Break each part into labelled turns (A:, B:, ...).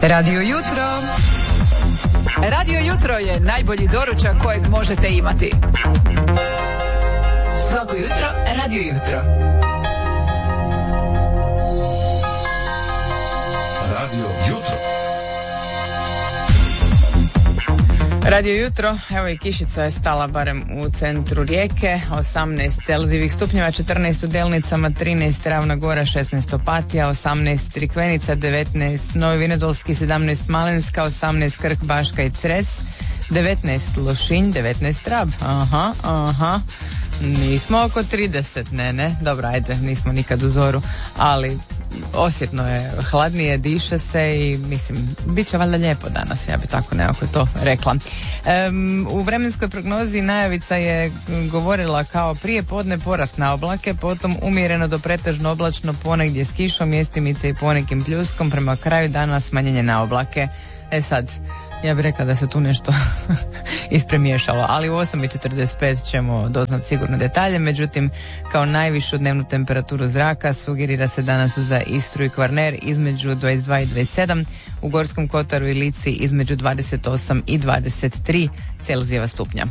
A: Radio Jutro. Radio Jutro je najbolji doručak kojeg možete imati. Svako jutro Radio Jutro.
B: Radio Jutro.
C: Radio Jutro, evo i kišica je stala barem u centru Rijeke, 18 Celzijevih stupnjeva, 14 u Delnicama, 13 Ravna Gora, 16 Opatija, 18 Crikvenica, 19 Novi Vinodolski, 17 Malinska, 18 Krk, Baška i Cres, 19 Lošinj, 19 Rab. Aha. Nismo oko 30, ne, dobro, ajde, nismo nikad u zoru, ali osjetno je hladnije, diše se i mislim, bit će valjda lijepo danas, ja bi tako nekako to rekla. U vremenskoj prognozi najavica je govorila kao prije podne porast na oblake, potom umjereno do pretežno oblačno, ponegdje s kišom, mjestimice i ponekim pljuskom, prema kraju dana smanjenje na oblake. Sad, ja bih rekla da se tu nešto ispremiješalo, ali u 8:45 ćemo doznati sigurno detalje, međutim kao najvišu dnevnu temperaturu zraka sugerira se danas za Istru i Kvarner između 22 i 27, u Gorskom Kotaru i Lici između 28 i 23 Celzijeva stupnja.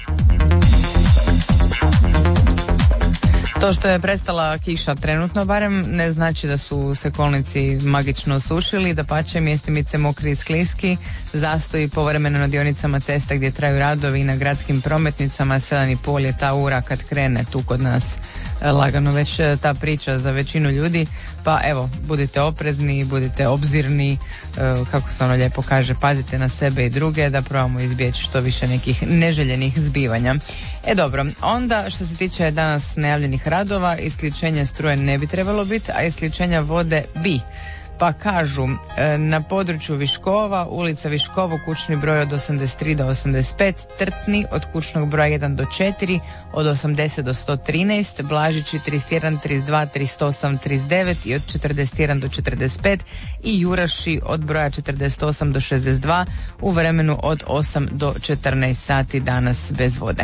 C: To što je prestala kiša trenutno barem ne znači da su se kolnici magično osušili, dapače mjestimice mokri i skliski, zastoji povremeno na dionicama cesta gdje traju radovi i na gradskim prometnicama, 7,5 je ta ura kad krene tu kod nas lagano već ta priča za većinu ljudi, pa evo, budite oprezni, budite obzirni, kako se ono lijepo kaže, pazite na sebe i druge da probamo izbjeći što više nekih neželjenih zbivanja. Dobro, onda što se tiče danas najavljenih radova, isključenja struje ne bi trebalo biti, a isključenja vode bi. Pa kažu, na području Viškova, ulica Viškovo, kućni broj od 83 do 85, Trtni od kućnog broja 1 do 4, od 80 do 113, Blažići 31, 32, 38, 39 i od 41 do 45 i Juraši od broja 48 do 62 u vremenu od 8 do 14 sati danas bez vode.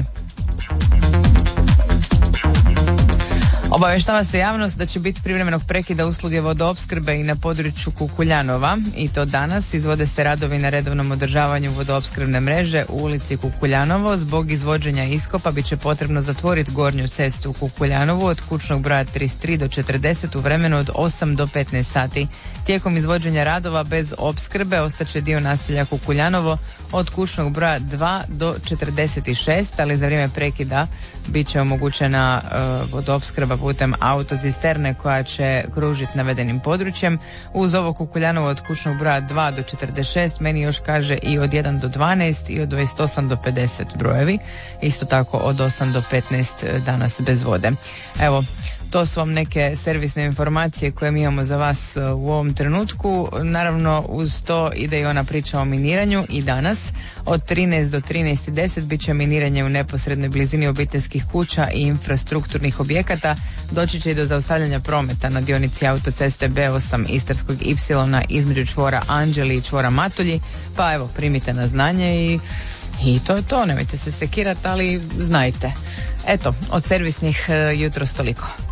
C: Obavještava se javnost da će biti privremenog prekida usluge vodoopskrbe i na području Kukuljanova i to danas. Izvode se radovi na redovnom održavanju vodoopskrbne mreže u ulici Kukuljanovo. Zbog izvođenja iskopa bit će potrebno zatvoriti gornju cestu u Kukuljanovu od kućnog broja 33 do 40 u vremenu od 8 do 15 sati. Tijekom izvođenja radova bez opskrbe ostaće dio naselja Kukuljanovo od kućnog broja 2 do 46, ali za vrijeme prekida bit će omogućena vodoopskrba putem autocisterne koja će kružiti navedenim područjem. Uz ovo Kukuljanovo od kućnog broja 2 do 46 meni još kaže i od 1 do 12 i od 28 do 50 brojevi. Isto tako od 8 do 15 danas bez vode. Evo, to su vam neke servisne informacije koje mi imamo za vas u ovom trenutku. Naravno, uz to ide i ona priča o miniranju i danas. Od 13 do 13:10 bit će miniranje u neposrednoj blizini obiteljskih kuća i infrastrukturnih objekata. Doći će i do zaustavljanja prometa na dionici autoceste B8 Istarskog Y između čvora Anđeli i čvora Matulji. Pa evo, primite na znanje i to je to. Nemojte se sekirati, ali znajte. Eto, od servisnih jutros toliko.